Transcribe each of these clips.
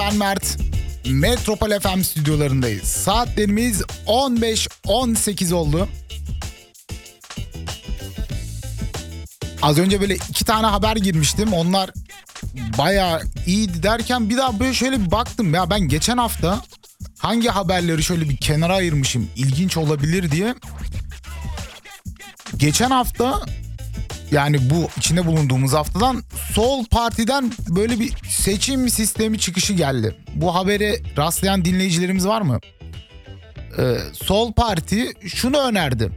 Ben Mert. Metropol FM stüdyolarındayız. Saatlerimiz 15.18 oldu. Az önce böyle 2 tane haber girmiştim. Onlar bayağı iyiydi derken bir daha böyle şöyle bir baktım. Ya ben geçen hafta hangi haberleri şöyle bir kenara ayırmışım, ilginç olabilir diye. Geçen hafta, yani bu içinde bulunduğumuz haftadan Sol Parti'den böyle bir seçim sistemi çıkışı geldi. Bu habere rastlayan dinleyicilerimiz var mı? Sol Parti şunu önerdi.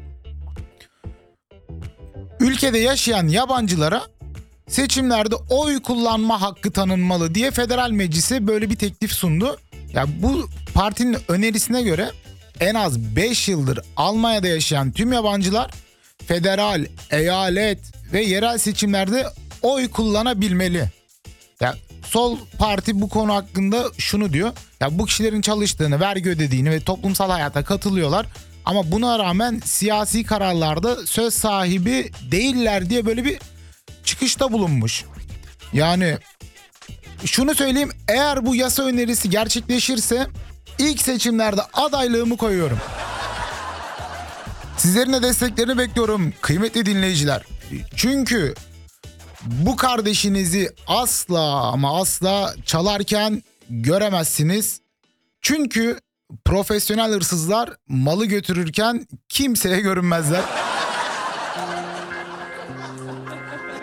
Ülkede yaşayan yabancılara seçimlerde oy kullanma hakkı tanınmalı diye federal meclise böyle bir teklif sundu. Ya bu partinin önerisine göre en az 5 yıldır Almanya'da yaşayan tüm yabancılar federal, eyalet ve yerel seçimlerde oy kullanabilmeli. Ya Sol Parti bu konu hakkında şunu diyor. Ya bu kişilerin çalıştığını, vergi ödediğini ve toplumsal hayata katılıyorlar. Ama buna rağmen siyasi kararlarda söz sahibi değiller diye böyle bir çıkışta bulunmuş. Yani şunu söyleyeyim, eğer bu yasa önerisi gerçekleşirse ilk seçimlerde adaylığımı koyuyorum. Sizlerin de desteklerini bekliyorum kıymetli dinleyiciler. Çünkü bu kardeşinizi asla ama asla çalarken göremezsiniz. Çünkü profesyonel hırsızlar malı götürürken kimseye görünmezler.